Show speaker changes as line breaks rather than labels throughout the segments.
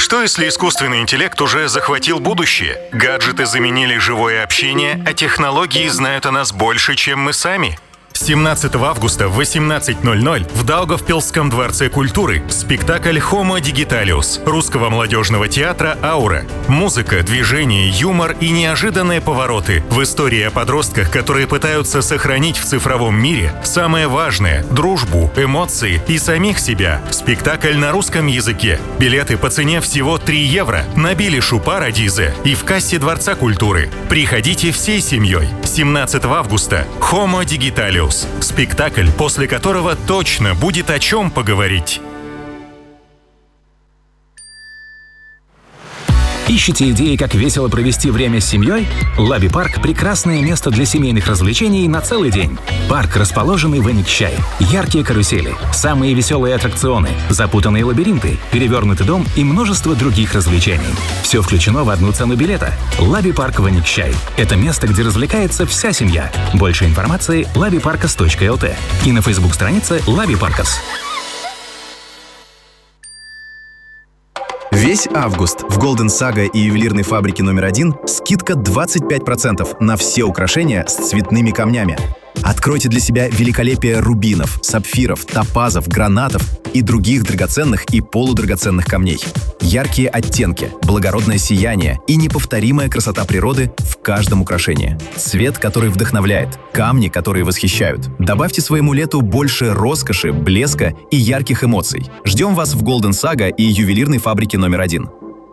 Что если искусственный интеллект уже захватил будущее? Гаджеты заменили живое общение, а технологии знают о нас больше, чем мы сами. 17 августа в 18:00 в Даугавпилсском дворце культуры спектакль «Homo Digitalius» русского молодежного театра «Аура». Музыка, движение, юмор и неожиданные повороты в истории о подростках, которые пытаются сохранить в цифровом мире самое важное – дружбу, эмоции и самих себя. Спектакль на русском языке. Билеты по цене всего 3 евро на Билишу Парадизе и в кассе Дворца культуры. Приходите всей семьей. 17 августа «Homo Digitalius». Спектакль, после которого точно будет о чем поговорить.
Ищете идеи, как весело провести время с семьей? Лаби Парк – прекрасное место для семейных развлечений на целый день. Парк, расположенный в Эникчай. Яркие карусели, самые веселые аттракционы, запутанные лабиринты, перевернутый дом и множество других развлечений. Все включено в одну цену билета. Лаби Парк в Эникчай. Это место, где развлекается вся семья. Больше информации – labiparkas.lt и на Facebook-странице Лаби Паркас.
Весь август в Golden Saga и ювелирной фабрике номер 1 скидка 25% на все украшения с цветными камнями. Откройте для себя великолепие рубинов, сапфиров, топазов, гранатов и других драгоценных и полудрагоценных камней. Яркие оттенки, благородное сияние и неповторимая красота природы в каждом украшении. Цвет, который вдохновляет, камни, которые восхищают. Добавьте своему лету больше роскоши, блеска и ярких эмоций. Ждем вас в Golden Saga и ювелирной фабрике номер 1.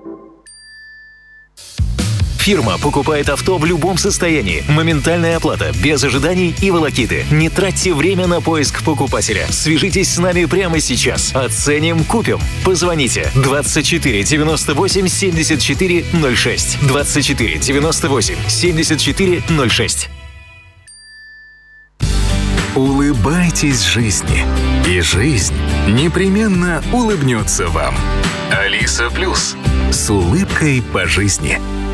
Фирма покупает авто в любом состоянии. Моментальная оплата, без ожиданий и волокиты. Не тратьте время на поиск покупателя. Свяжитесь с нами прямо сейчас. Оценим, купим. Позвоните 24 98 74 06. 24 98 74 06.
Улыбайтесь жизни, и жизнь непременно улыбнется вам. Алиса Плюс. С улыбкой по жизни.